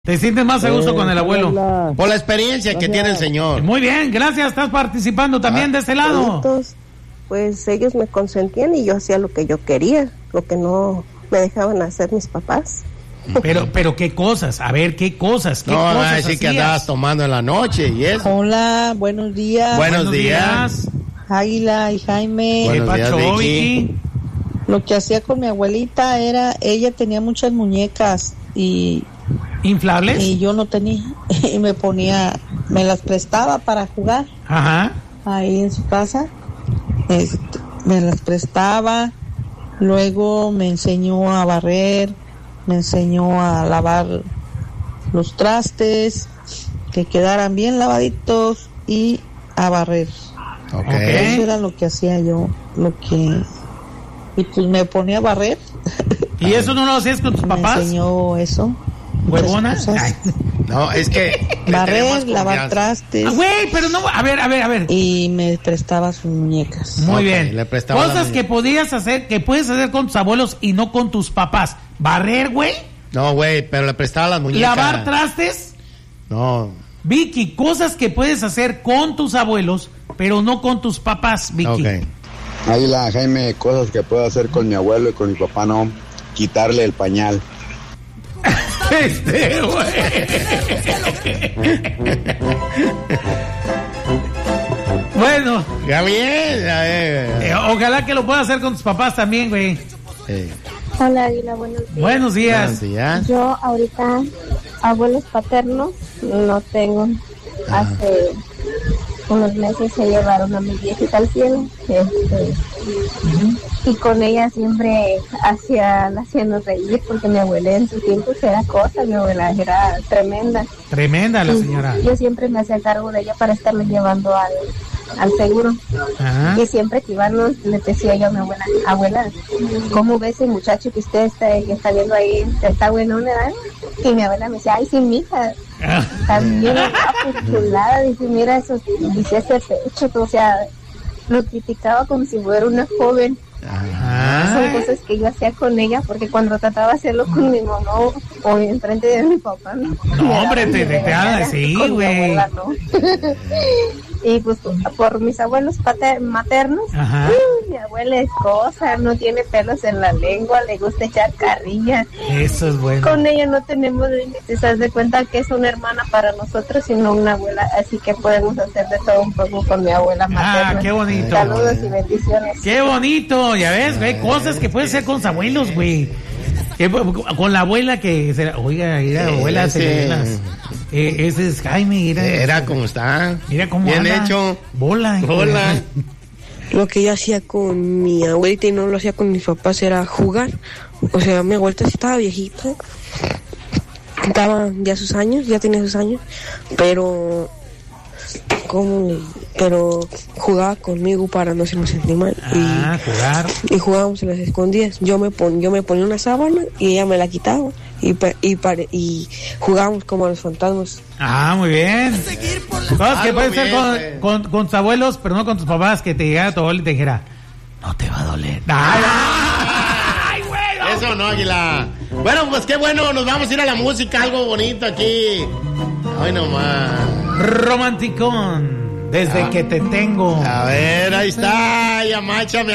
Te sientes más a gusto con el abuelo. Hola. Por la experiencia que tiene el señor. Muy bien, gracias. Estás participando también de este lado. Pues ellos me consentían y yo hacía lo que yo quería, lo que no me dejaban hacer mis papás. Pero qué cosas, a ver, qué cosas. No, van a decir que andabas tomando en la noche y eso. Hola, buenos días. Buenos días. Águila y Jaime. Buenos días, Vicky. Lo que hacía con mi abuelita era, ella tenía muchas muñecas y... ¿Inflables? Y yo no tenía, y me las prestaba para jugar. Ajá. Ahí en su casa, me las prestaba, luego me enseñó a barrer, me enseñó a lavar los trastes, que quedaran bien lavaditos y a barrer. Okay. Eso era lo que hacía yo, y pues me ponía a barrer. ¿Y eso no lo hacías con tus papás? Me enseñó eso. ¿Huevona? No, es que... barrer, lavar trastes. Güey, pero no, a ver. Y me prestaba sus muñecas. Muy bien. Le prestaba cosas que podías hacer, que puedes hacer con tus abuelos y no con tus papás. ¿Barrer, güey? No, güey, pero le prestaba las muñecas. ¿Lavar trastes? No. Vicky, cosas que puedes hacer con tus abuelos, pero no con tus papás, Vicky. Ok. Águila, Jaime, cosas que puedo hacer con mi abuelo y con mi papá, no. Quitarle el pañal. Güey. Bueno, Ya bien. ojalá que lo puedas hacer con tus papás también, güey. Hola, Águila, buenos días. Buenos días. Buenos días. Yo ahorita abuelos paternos no tengo. Hace unos meses se llevaron a mi viejita al cielo. Y con ella siempre la hacíamos reír porque mi abuela en su tiempo era cosa, mi abuela era tremenda. Tremenda la señora. Yo siempre me hacía cargo de ella para estarle llevando al seguro. Ajá. Y siempre que íbamos le decía yo a mi abuela, ¿cómo ve ese muchacho que usted está viendo ahí? ¿Está bueno una edad? Y mi abuela me decía, ay sí, mija, está bien guapo, chulada, dice, mira eso, dice ese pecho, o sea, lo criticaba como si fuera una joven. Ajá. Son cosas que yo hacía con ella, porque cuando trataba de hacerlo con mi mamá o enfrente de mi papá, no hombre, te hagas así, güey. Y pues por mis abuelos maternos, mi abuela es cosa, no tiene pelos en la lengua, le gusta echar carrilla. Eso es bueno. Con ella no tenemos límites, haz de cuenta que es una hermana para nosotros, sino una abuela, así que podemos hacer de todo un poco con mi abuela materna. Qué bonito. Saludos y bendiciones. Qué bonito, ya ves, güey, cosas que puedes hacer con los abuelos, güey. Con la abuela que será, oiga, mira, abuela, ese es Jaime, Era como está. Mira cómo bien anda. hecho. Bola. Lo que yo hacía con mi abuelita y no lo hacía con mis papás era jugar. O sea, mi abuelita sí estaba viejita, ya tenía sus años, pero jugaba conmigo para no hacerme sentir mal. Jugar. Y jugábamos en las escondidas. Yo me ponía una sábana y ella me la quitaba y jugábamos como a los fantasmas. Muy bien. Cosas que puedes hacer con tus abuelos, pero no con tus papás, que te llegara tu abuelo y te dijera, no te va a doler. ¡Ay, güey! Eso no, Águila. Bueno, pues qué bueno, nos vamos a ir a la música, algo bonito aquí. Ay, nomás. Romanticón, desde que te tengo. A ver, ahí está, ya máchame.